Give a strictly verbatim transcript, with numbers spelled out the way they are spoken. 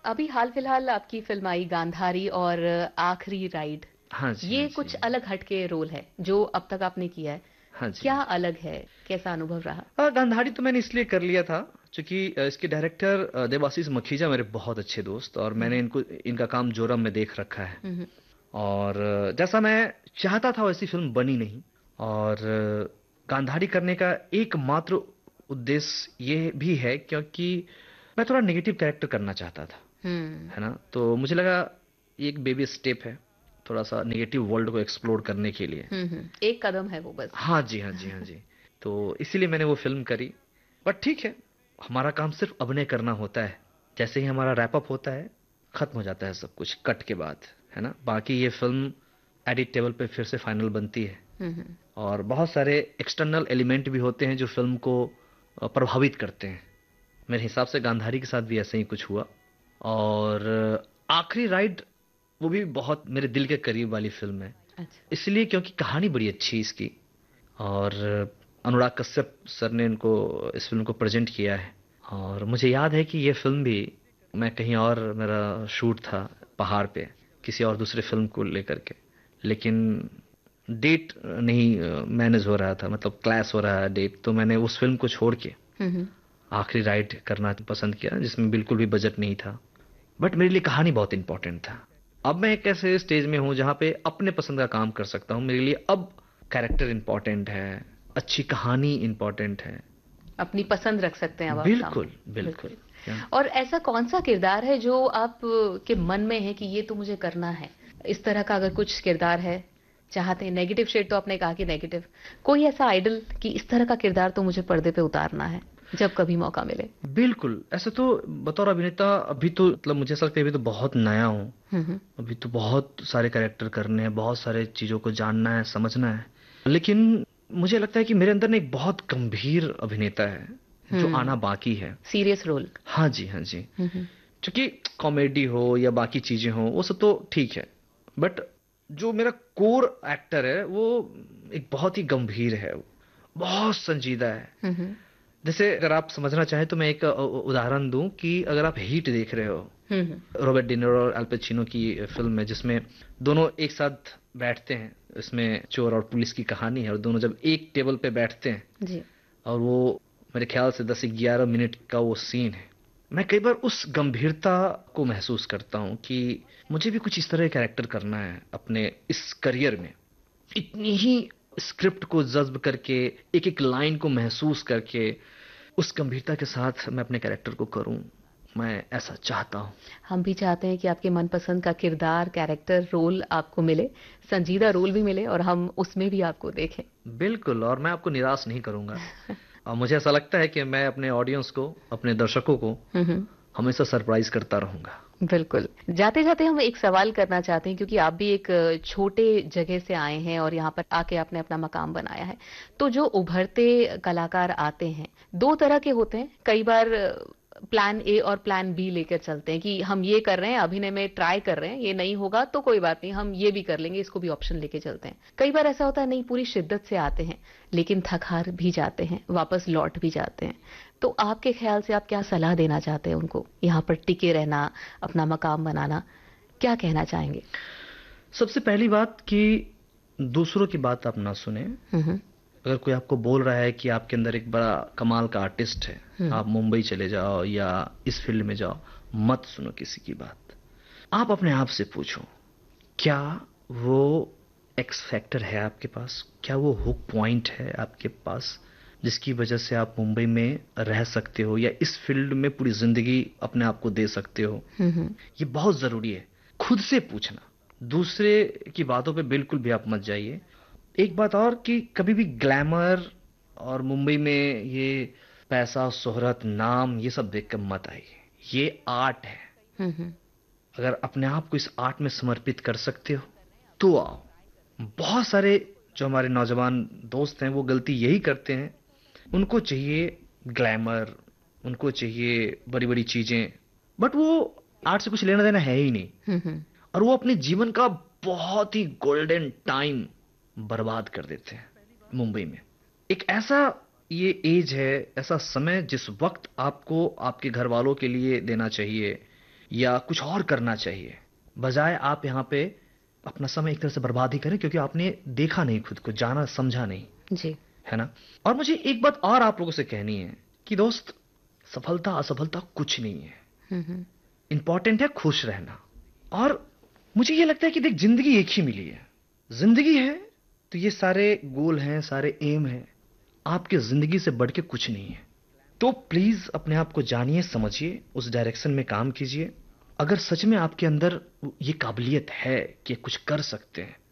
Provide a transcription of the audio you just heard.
अभी हाल-फिलहाल आपकी फ़िल्म आई गांधारी और आखिरी राइड। हाँ जी, हाँ ये कुछ जी। अलग हटके रोल है, जो अब तक आपने किया है। हाँ जी। क्या अलग है? कैसा अनुभव रहा? अ, गांधारी तो मैंने इसलिए कर लिया था क्योंकि अ, इसके डायरेक्टर अ, देवाशीष मखीजा मेरे बहुत अच्छे दोस्त और हुँ, मैंने हुँ। इनको इनका काम जोरम में देख रखा है। हुँ, हुँ। और अ, जैसा मैं चाहता था वैसी फिल्म बनी नहीं। और अ, गांधारी करने का एकमात्र उद्देश्य ये भी है क्योंकि मैं थोड़ा नेगेटिव कैरेक्टर करना चाहता था, हुँ। है ना? तो मुझे लगा ये एक बेबी स्टेप है, थोड़ा सा नेगेटिव वर्ल्ड को एक्सप्लोर करने के लिए। हुँ, हुँ। एक कदम है वो बस। हाँ जी, हाँ जी, हाँ जी। तो इसीलिए मैंने वो फ़िल्म करी। बट ठीक है, हमारा काम सिर्फ़ अभिनय करना होता है। जैसे ही हमारा रैप अप होता है, ख़त्म हो जाता है सब कुछ कट के बाद, है ना? बाकी ये फ़िल्म एडिट टेबल पे फिर से फाइनल बनती है हुँ, हुँ। और बहुत सारे एक्सटर्नल एलिमेंट भी होते हैं जो फ़िल्म को अ, प्रभावित करते हैं। मेरे हिसाब से गांधारी के साथ भी ऐसा ही कुछ हुआ। और आखिरी राइड वो भी बहुत मेरे दिल के करीब वाली फ़िल्म है। अच्छा। इसलिए क्योंकि कहानी बड़ी अच्छी है इसकी और अनुराग कश्यप सर ने इनको इस फिल्म को प्रेजेंट किया है। और मुझे याद है कि ये फिल्म भी मैं कहीं और मेरा शूट था पहाड़ पे किसी और दूसरे फिल्म को लेकर के, लेकिन डेट नहीं मैनेज हो रहा था, मतलब क्लैश हो रहा है डेट, तो मैंने उस फिल्म को छोड़ के हुँ, हुँ। आखिरी राइड करना पसंद किया जिसमें बिल्कुल भी बजट नहीं था। बट मेरे लिए कहानी बहुत इंपॉर्टेंट था। अब मैं एक ऐसे स्टेज में हूँ जहाँ पे अपने पसंद का काम कर सकता हूँ। मेरे लिए अब कैरेक्टर इंपॉर्टेंट है, अच्छी कहानी इंपॉर्टेंट है। अपनी पसंद रख सकते हैं अब आप सामने। बिल्कुल, बिल्कुल। बिल्कुल। क्या? और ऐसा कौन-सा किरदार है जो आप के मन में है कि ये तो मुझे करना है? इस तरह का अगर कुछ किरदार है, चाहते हैं नेगेटिव शेड तो आपने कहा कि नेगेटिव, कोई ऐसा आइडल कि इस तरह का किरदार तो मुझे पर्दे पे उतारना है, जब कभी मौका मिले? बिल्कुल, ऐसे तो बतौर अभिनेता अभी तो मतलब मुझे ऐसा लगता है अभी तो बहुत नया हूँ। हुँ, हुँ। अभी तो बहुत सारे कैरेक्टर करने हैं, बहुत सारे चीज़ों को जानना है, समझना है। लेकिन मुझे लगता है कि मेरे अंदर ना एक बहुत गंभीर अभिनेता है, जो आना हुँ, बाकी है। Serious role. हाँ जी, हाँ जी। हुँ, हुँ। क्योंकि कॉमेडी हो या बाकी चीज़ें हों, वो सब तो ठीक है। बट जो मेरा कोर एक्टर है, वो एक बहुत ही गंभीर है, बहुत संजीदा है। हुँ, हुँ। जैसे अगर आप समझना चाहें तो मैं एक अ, उ उदाहरण दूँ कि अगर आप हीट देख रहे हो, हुँ, हुँ। रॉबर्ट डे निरो और अल पचिनो की फ़िल्म है जिसमें दोनों एक साथ बैठते हैं। इसमें चोर और पुलिस की कहानी है और दोनों जब एक टेबल पे बैठते हैं जी। और वो मेरे ख्याल से दस ग्यारह मिनट का वो सीन है। मैं कई बार उस गंभीरता को महसूस करता हूँ कि मुझे भी कुछ इस तरह का कैरेक्टर करना है अपने इस करियर में। इतनी ही स्क्रिप्ट को जज़्ब करके, एक-एक लाइन को महसूस करके, उस गंभीरता के साथ मैं अपने कैरेक्टर को करूँ। मैं ऐसा चाहता हूँ। हम भी चाहते हैं कि आपके मनपसंद का किरदार, कैरेक्टर, रोल आपको मिले, संजीदा रोल भी मिले और हम उसमें भी आपको देखें। बिल्कुल, और मैं आपको निराश नहीं करूँगा। और मुझे ऐसा लगता है कि मैं अपने ऑडियंस को, अपने दर्शकों को हुँ, हुँ। हमेशा सरप्राइज़ करता रहूँगा। बिल्कुल। जाते-जाते हम एक सवाल करना चाहते हैं क्योंकि आप भी एक अ, छोटे जगह से आए हैं और यहाँ पर आके आपने अपना मकाम बनाया है। तो जो उभरते कलाकार आते हैं, दो तरह के होते हैं। कई बार प्लान ए और प्लान बी लेकर चलते हैं कि हम ये कर रहे हैं, अभिनय में ट्राई कर रहे हैं, ये नहीं होगा तो कोई बात नहीं, हम ये भी कर लेंगे, इसको भी ऑप्शन लेके चलते हैं। कई बार ऐसा होता है नहीं पूरी शिद्दत से आते हैं, लेकिन थक-हार भी जाते हैं, वापस लौट भी जाते हैं। तो आपके ख्याल से आप क्या सलाह देना चाहते हैं उनको? यहाँ पर टिके रहना, अपना मकाम बनाना, क्या कहना चाहेंगे? सबसे पहली बात कि दूसरों की बात आप ना सुनें। हुँ, हुँ। अगर कोई आपको बोल रहा है कि आपके अंदर एक बड़ा कमाल का आर्टिस्ट है, हुँ। आप मुंबई चले जाओ या इस फील्ड में जाओ, मत सुनो किसी की बात। आप अपने आप से पूछो, क्या वो एक्स फैक्टर है आपके पास? क्या वो हुक पॉइंट है आपके पास जिसकी वजह से आप मुंबई में रह सकते हो या इस फील्ड में पूरी जिंदगी अपने आप को दे सकते हो? हुँ, हुँ। ये बहुत जरूरी है। खुद से पूछना, दूसरे की बातों पे बिल्कुल भी आप मत जाइए। एक बात और कि कभी भी ग्लैमर और मुंबई में ये पैसा, शोहरत, नाम ये सब देख कर मत आइए। ये आर्ट है। हुँ, हुँ। अगर अपने आप को इस आर्ट में समर्पित कर सकते हो तो आओ। बहुत सारे जो हमारे नौजवान दोस्त हैं वो गलती यही करते हैं, उनको चाहिए ग्लैमर, उनको चाहिए बड़ी बड़ी चीजें, बट वो आर्ट से कुछ लेना देना है ही नहीं। हुँ, हुँ। और वो अपने जीवन का बहुत ही गोल्डन टाइम बर्बाद कर देते हैं मुंबई में। एक ऐसा ये एज है, ऐसा समय जिस वक्त आपको आपके घर वालों के लिए देना चाहिए, या कुछ और करना चाहिए, बजाय आप यहाँ पे अपना समय एक तरह से बर्बाद ही करें, क्योंकि आपने देखा नहीं, खुद को जाना समझा नहीं, जी। है ना? और मुझे एक बात और आप लोगों से कहनी है कि दोस्त, सफलता असफलता कुछ नहीं है, हम्म हम्म। इंपॉर्टेंट है खुश रहना। और मुझे ये लगता है कि देख, जिंदगी एक ही मिली है, जिंदगी है तो ये सारे गोल हैं, सारे एम हैं, आपके जिंदगी से बढ़ के कुछ नहीं है। तो प्लीज अपने आप को जानिए, समझिए, उस डायरेक्शन में काम कीजिए। अगर सच में आपके अंदर ये काबिलियत है कि कुछ कर सकते हैं,